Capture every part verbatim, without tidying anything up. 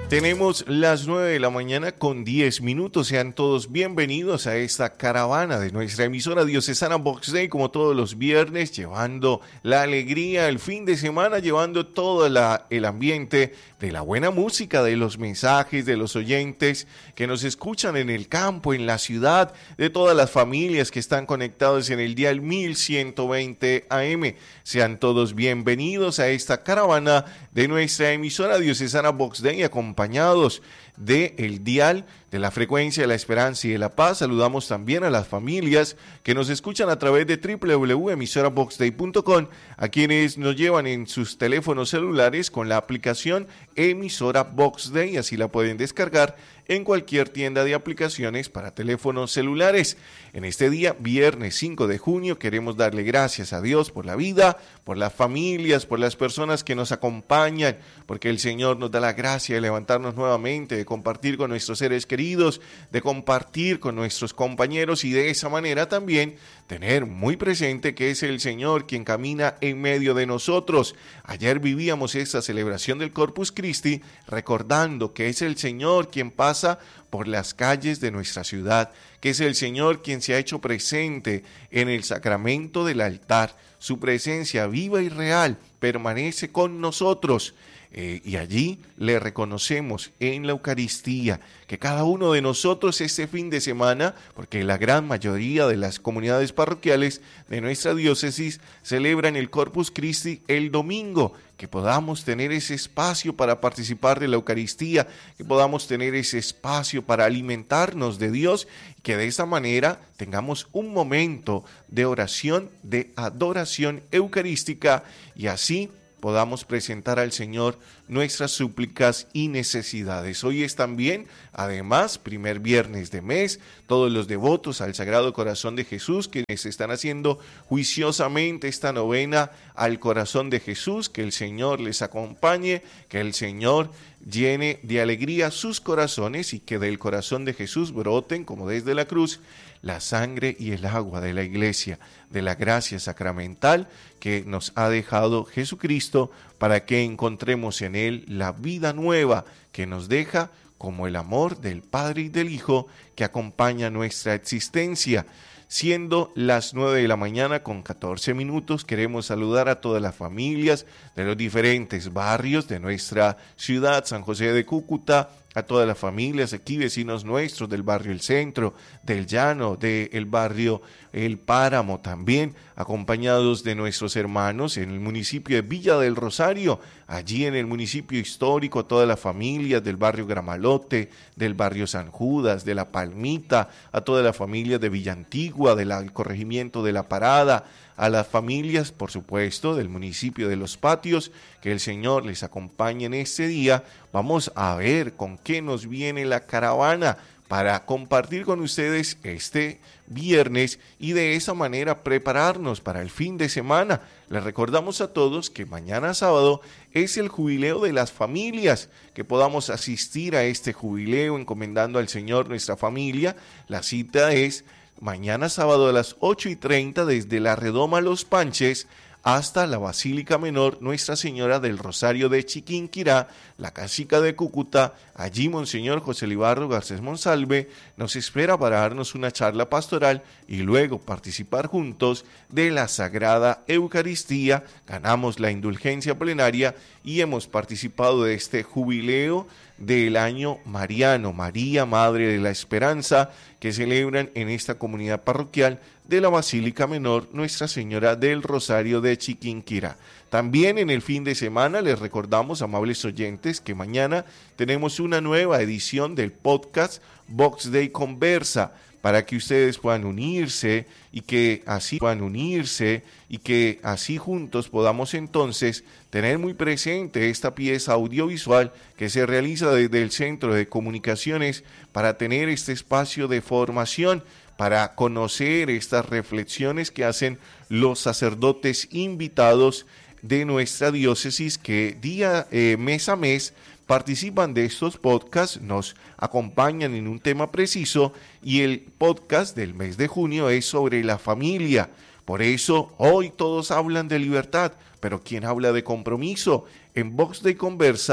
Tenemos las nueve de la mañana con diez minutos. Sean todos bienvenidos a esta caravana de nuestra emisora diocesana Vox Dei, como todos los viernes, llevando la alegría, el fin de semana, llevando todo la, el ambiente de la buena música, de los mensajes, de los oyentes que nos escuchan en el campo, en la ciudad, de todas las familias que están conectados en el dial mil ciento veinte A M. Sean todos bienvenidos a esta caravana de nuestra emisora diocesana Vox Dei, acompañados de el dial de la frecuencia de la esperanza y de la paz. Saludamos también a las familias que nos escuchan a través de doble u doble u doble u punto emisora vox dei punto com, a quienes nos llevan en sus teléfonos celulares con la aplicación emisora Vox Dei, así la pueden descargar en cualquier tienda de aplicaciones para teléfonos celulares. En este día, viernes cinco de junio, queremos darle gracias a Dios por la vida, por las familias, por las personas que nos acompañan, porque el Señor nos da la gracia de levantarnos nuevamente, de compartir con nuestros seres queridos, de compartir con nuestros compañeros y de esa manera también tener muy presente que es el Señor quien camina en medio de nosotros. Ayer vivíamos esta celebración del Corpus Christi recordando que es el Señor quien pasa por las calles de nuestra ciudad, que es el Señor quien se ha hecho presente en el sacramento del altar. Su presencia viva y real permanece con nosotros. Eh, y allí le reconocemos en la Eucaristía, que cada uno de nosotros este fin de semana, porque la gran mayoría de las comunidades parroquiales de nuestra diócesis celebran el Corpus Christi el domingo, que podamos tener ese espacio para participar de la Eucaristía, que podamos tener ese espacio para alimentarnos de Dios, y que de esa manera tengamos un momento de oración, de adoración eucarística, y así podamos presentar al Señor nuestras súplicas y necesidades. Hoy es también, además, primer viernes de mes, todos los devotos al Sagrado Corazón de Jesús, quienes están haciendo juiciosamente esta novena al Corazón de Jesús, que el Señor les acompañe, que el Señor llene de alegría sus corazones y que del corazón de Jesús broten, como desde la cruz, la sangre y el agua de la Iglesia, de la gracia sacramental que nos ha dejado Jesucristo para que encontremos en Él la vida nueva que nos deja como el amor del Padre y del Hijo que acompaña nuestra existencia. Siendo las nueve de la mañana con catorce minutos, queremos saludar a todas las familias de los diferentes barrios de nuestra ciudad, San José de Cúcuta, a todas las familias aquí, vecinos nuestros del barrio El Centro, del Llano, del barrio El Páramo también, acompañados de nuestros hermanos en el municipio de Villa del Rosario, allí en el municipio histórico, todas las familias del barrio Gramalote, del barrio San Judas, de La Palmita, a todas las familias de Villa Antigua, del corregimiento de La Parada, a las familias, por supuesto, del municipio de Los Patios, que el Señor les acompañe en este día. Vamos a ver con qué nos viene la caravana para compartir con ustedes este viernes y de esa manera prepararnos para el fin de semana. Les recordamos a todos que mañana sábado es el jubileo de las familias, que podamos asistir a este jubileo encomendando al Señor nuestra familia. La cita es mañana sábado a las ocho y treinta desde la Redoma Los Panches hasta la Basílica Menor Nuestra Señora del Rosario de Chiquinquirá, la Casica de Cúcuta. Allí Monseñor José Libarro Garcés Monsalve nos espera para darnos una charla pastoral y luego participar juntos de la Sagrada Eucaristía. Ganamos la indulgencia plenaria y hemos participado de este jubileo del año mariano, María, Madre de la Esperanza, que celebran en esta comunidad parroquial de la Basílica Menor Nuestra Señora del Rosario de Chiquinquirá. También en el fin de semana les recordamos, amables oyentes, que mañana tenemos una nueva edición del podcast Vox Dei Conversa, para que ustedes puedan unirse y que así puedan unirse y que así juntos podamos entonces tener muy presente esta pieza audiovisual que se realiza desde el Centro de Comunicaciones para tener este espacio de formación, para conocer estas reflexiones que hacen los sacerdotes invitados de nuestra diócesis que día, eh, mes a mes participan de estos podcasts, nos acompañan en un tema preciso y el podcast del mes de junio es sobre la familia. Por eso hoy todos hablan de libertad, pero ¿quién habla de compromiso? En Vox Dei Conversa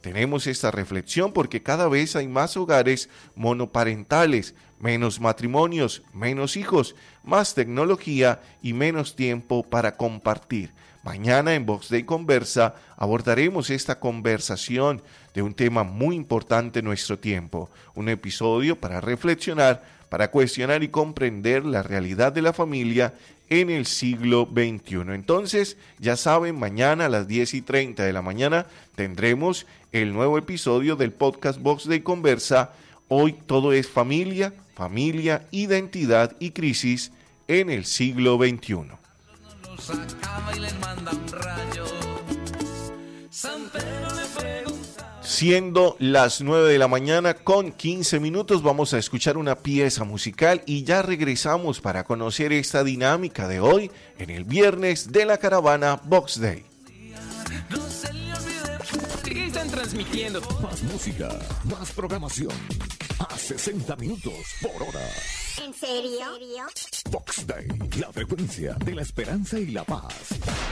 tenemos esta reflexión porque cada vez hay más hogares monoparentales, menos matrimonios, menos hijos, más tecnología y menos tiempo para compartir. Mañana en Box Day Conversa abordaremos esta conversación de un tema muy importante en nuestro tiempo, un episodio para reflexionar, para cuestionar y comprender la realidad de la familia en el siglo veintiuno. Entonces, ya saben, mañana a las diez y treinta de la mañana tendremos el nuevo episodio del podcast Box Day Conversa. Hoy todo es familia, familia, identidad y crisis en el siglo veintiuno. Siendo las nueve de la mañana con quince minutos, vamos a escuchar una pieza musical y ya regresamos para conocer esta dinámica de hoy en el viernes de la caravana Box Day. Están transmitiendo más música, más programación a sesenta minutos por hora. ¿En serio? Box Day, la frecuencia de la esperanza y la paz.